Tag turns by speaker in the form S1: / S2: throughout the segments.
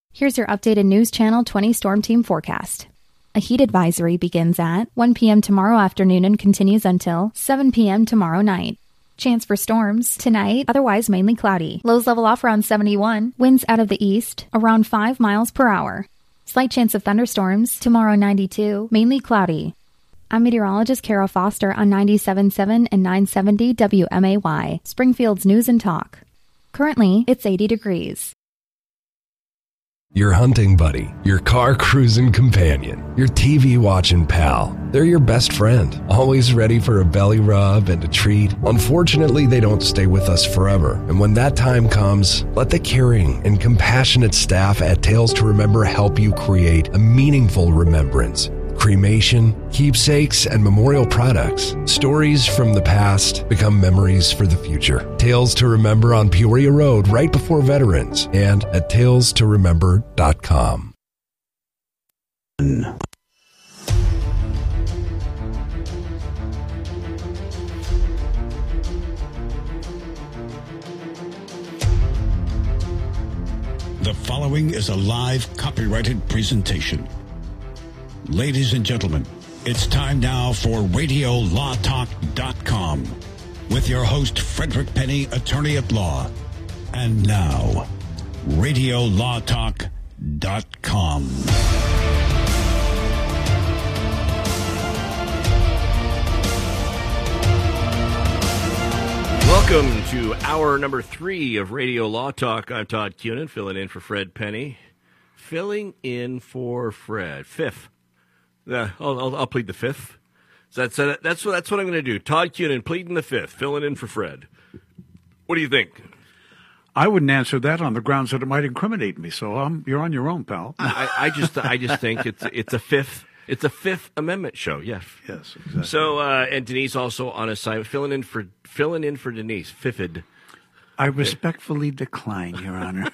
S1: Here's your updated News Channel 20 Storm Team forecast. A heat advisory begins at 1 p.m. tomorrow afternoon and continues until 7 p.m. tomorrow night. Chance for storms tonight, otherwise mainly cloudy. Lows level off around 71. Winds out of the east, around 5 miles per hour. Slight chance of thunderstorms tomorrow, 92. Mainly cloudy. I'm meteorologist Carol Foster on 97.7 and 970 WMAY, Springfield's News and Talk. Currently, it's 80 degrees.
S2: Your hunting buddy, your car cruising companion, your TV watching pal. They're your best friend, always ready for a belly rub and a treat. Unfortunately, they don't stay with us forever. And when that time comes, let the caring and compassionate staff at Tales to Remember help you create a meaningful remembrance. Cremation, keepsakes, and memorial products. Stories from the past become memories for the future. Tales to Remember on Peoria Road right before Veterans and at talestoremember.com.
S3: The following is a live copyrighted presentation. Ladies and gentlemen, it's time now for RadioLawTalk.com with your host, Frederick Penny, attorney at law. And now, RadioLawTalk.com.
S4: Welcome to hour number 3 of Radio Law Talk. I'm Todd Cunin, filling in for Fred Penny. Filling in for Fred. Fifth. I'll plead the fifth. So that's what I'm going to do. Todd Cunin pleading the fifth, filling in for Fred. What do you think?
S5: I wouldn't answer that on the grounds that it might incriminate me. So you're on your own, pal.
S4: I just think it's a fifth. It's a Fifth Amendment show. Yes.
S5: Yes. Exactly.
S4: So and Denise also on assignment, filling in for Denise. Fifid.
S5: I respectfully decline, Your Honor.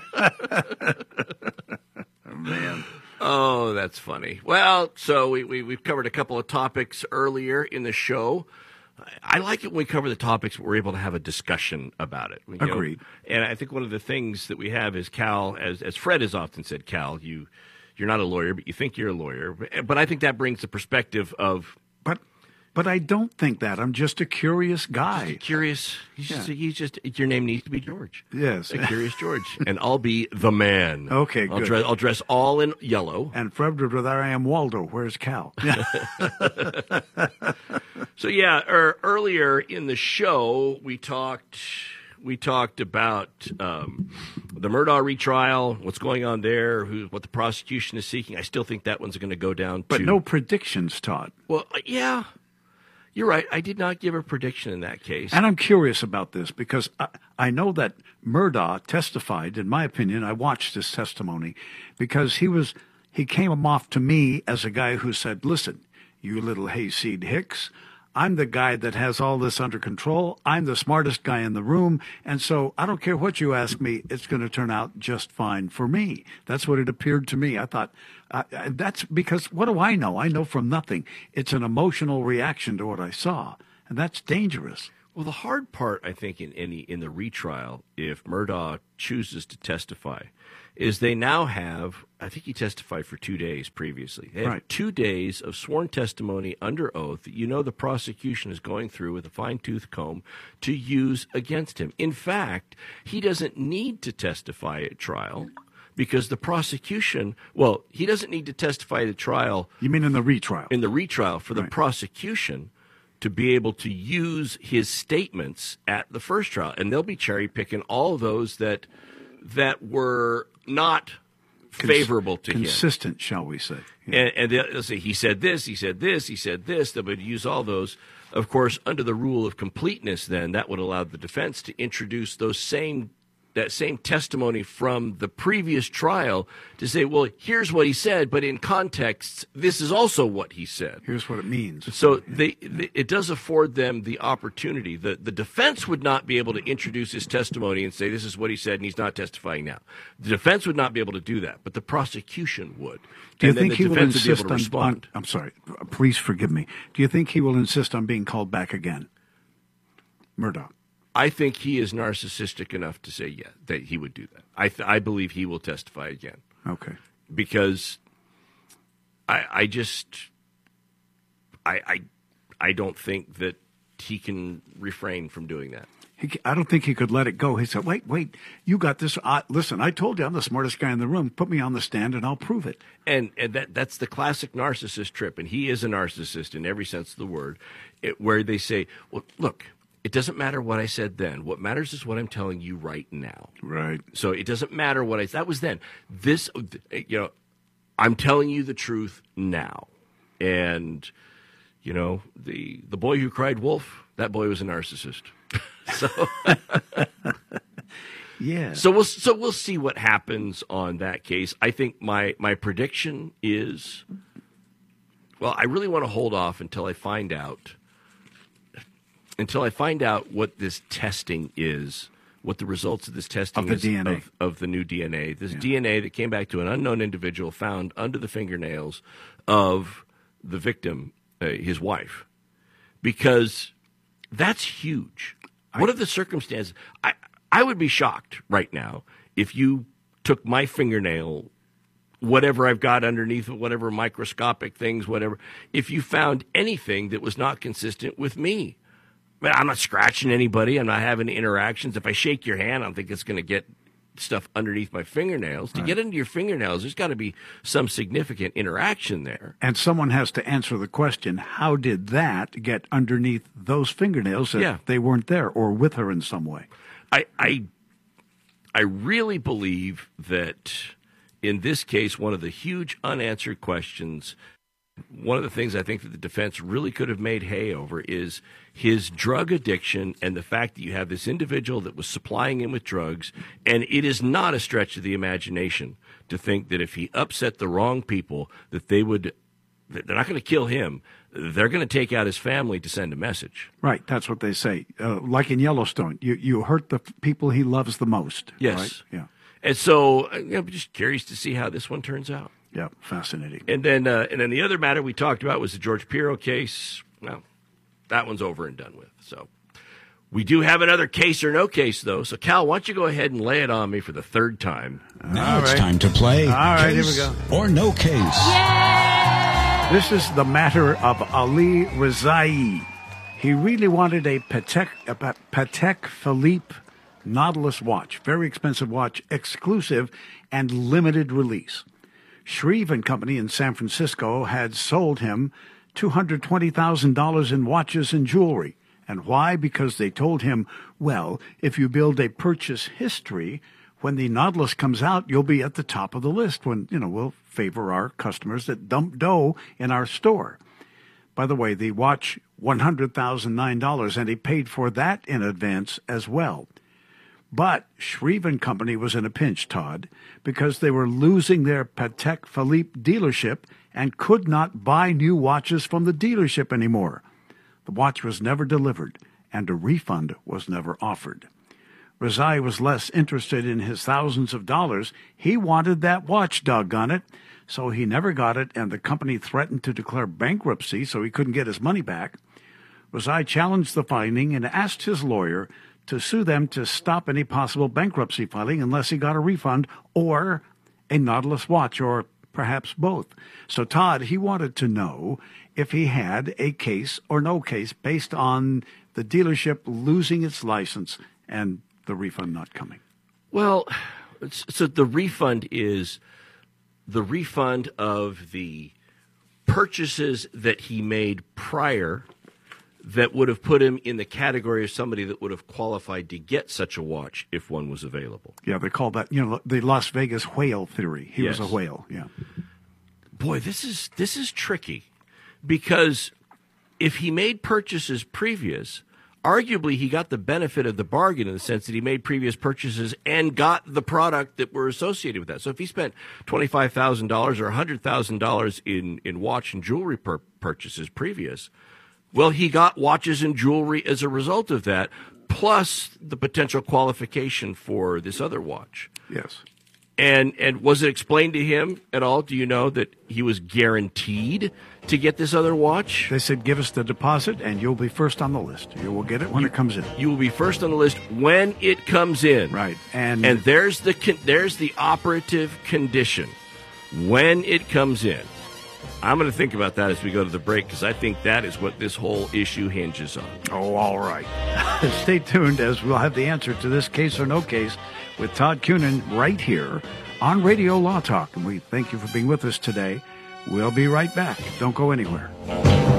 S4: Man. Oh, that's funny. Well, so we've covered a couple of topics earlier in the show. I like it when we cover the topics, but we're able to have a discussion about it.
S5: Agreed.
S4: And I think one of the things that we have is Cal, as Fred has often said, Cal, you're not a lawyer, but you think you're a lawyer. But I think that brings the perspective of...
S5: But I don't think that. I'm just a curious guy.
S4: He's just your name needs to be George.
S5: Yes.
S4: A curious George. And I'll be the man.
S5: Okay, good.
S4: I'll dress all in yellow.
S5: And Fred, there I am, Waldo. Where's Cal?
S4: So, earlier in the show, we talked about the Murdaugh retrial, what's going on there, what the prosecution is seeking. I still think that one's going to go down
S5: But no predictions, Todd.
S4: Well, yeah. You're right. I did not give a prediction in that case.
S5: And I'm curious about this because I know that Murdaugh testified, in my opinion, I watched his testimony, because he came off to me as a guy who said, listen, you little hayseed Hicks, I'm the guy that has all this under control. I'm the smartest guy in the room. And so I don't care what you ask me, it's going to turn out just fine for me. That's what it appeared to me. I thought, that's because what do I know? I know from nothing. It's an emotional reaction to what I saw. And that's dangerous.
S4: Well, the hard part, I think, in the retrial, if Murdaugh chooses to testify, is they now have, I think he testified for 2 days previously. They have 2 days of sworn testimony under oath that the prosecution is going through with a fine-tooth comb to use against him. In fact, he doesn't need to testify at trial because the prosecution, he doesn't need to testify at trial.
S5: You mean in the retrial? In
S4: the retrial for the prosecution to be able to use his statements at the first trial. And they'll be cherry-picking all of those that were not favorable to him.
S5: Consistent, shall we say.
S4: Yeah. And they'll say, he said this, he said this, he said this. They would use all those. Of course, under the rule of completeness, then, that would allow the defense to introduce that same testimony from the previous trial to say, well, here's what he said, but in context, this is also what he said.
S5: Here's what it means.
S4: So it does afford them the opportunity. The defense would not be able to introduce his testimony and say, this is what he said, and he's not testifying now. The defense would not be able to do that, but the prosecution would.
S5: Do you think he will insist on, I'm sorry, please forgive me. Do you think he will insist on being called back again? Murdaugh.
S4: I think he is narcissistic enough to say that he would do that. I believe he will testify again.
S5: Okay.
S4: Because I don't think that he can refrain from doing that.
S5: I don't think he could let it go. He said, wait, you got this. Listen, I told you I'm the smartest guy in the room. Put me on the stand and I'll prove it.
S4: And that's the classic narcissist trip. And he is a narcissist in every sense of the word, where they say, well, look, it doesn't matter what I said then. What matters is what I'm telling you right now.
S5: Right.
S4: So it doesn't matter what that was then. I'm telling you the truth now. And, the boy who cried wolf, that boy was a narcissist. So,
S5: yeah.
S4: So we'll see what happens on that case. I think my prediction is, well, I really want to hold off until I find out what this testing is, what the results of this testing
S5: of the DNA
S4: of the new DNA. This DNA that came back to an unknown individual found under the fingernails of the victim, his wife, because that's huge. What are the circumstances? I would be shocked right now if you took my fingernail, whatever I've got underneath it, whatever microscopic things, whatever, if you found anything that was not consistent with me. I mean, I'm not scratching anybody. I'm not having interactions. If I shake your hand, I don't think it's going to get stuff underneath my fingernails. To get into your fingernails, there's got to be some significant interaction there.
S5: And someone has to answer the question, how did that get underneath those fingernails if they weren't there or with her in some way?
S4: I really believe that in this case, one of the huge unanswered questions, one of the things I think that the defense really could have made hay over is his drug addiction and the fact that you have this individual that was supplying him with drugs. And it is not a stretch of the imagination to think that if he upset the wrong people, that they're not going to kill him. They're going to take out his family to send a message.
S5: Right. That's what they say. Like in Yellowstone, you hurt the people he loves the most.
S4: Yes.
S5: Right? Yeah.
S4: And so I'm just curious to see how this one turns out.
S5: Yeah, fascinating.
S4: And then the other matter we talked about was the George Pirro case. Well, that one's over and done with. So we do have another case or no case, though. So, Cal, why don't you go ahead and lay it on me for the third time?
S3: Now it's time to play.
S5: All right,
S3: Case
S5: here we go.
S3: Or no case.
S5: This is the matter of Ali Rezai. He really wanted a Patek Philippe Nautilus watch, very expensive watch, exclusive and limited release. Shreve and Company in San Francisco had sold him $220,000 in watches and jewelry. And why? Because they told him, well, if you build a purchase history, when the Nautilus comes out, you'll be at the top of the list when, we'll favor our customers that dump dough in our store. By the way, the watch, $100,009, and he paid for that in advance as well. But Shreve and Company was in a pinch, Todd, because they were losing their Patek Philippe dealership and could not buy new watches from the dealership anymore. The watch was never delivered, and a refund was never offered. Rezai was less interested in his thousands of dollars. He wanted that watch, doggone it. So he never got it, and the company threatened to declare bankruptcy so he couldn't get his money back. Rezai challenged the finding and asked his lawyer to sue them to stop any possible bankruptcy filing unless he got a refund or a Nautilus watch, or perhaps both. So Todd, he wanted to know if he had a case or no case based on the dealership losing its license and the refund not coming.
S4: Well, so the refund is the refund of the purchases that he made prior that would have put him in the category of somebody that would have qualified to get such a watch if one was available.
S5: Yeah, they call that, the Las Vegas whale theory. He was a whale, yeah.
S4: Boy, this is tricky, because if he made purchases previous, arguably he got the benefit of the bargain in the sense that he made previous purchases and got the product that were associated with that. So if he spent $25,000 or $100,000 in watch and jewelry purchases previous, well, he got watches and jewelry as a result of that, plus the potential qualification for this other watch.
S5: Yes.
S4: And was it explained to him at all? Do you know that he was guaranteed to get this other watch?
S5: They said, give us the deposit and you'll be first on the list. You will get it when it comes in.
S4: You will be first on the list when it comes in.
S5: Right.
S4: And there's the operative condition. When it comes in. I'm going to think about that as we go to the break, because I think that is what this whole issue hinges on.
S5: Oh, all right. Stay tuned, as we'll have the answer to this case or no case with Todd Cunin right here on Radio Law Talk. And we thank you for being with us today. We'll be right back. Don't go anywhere.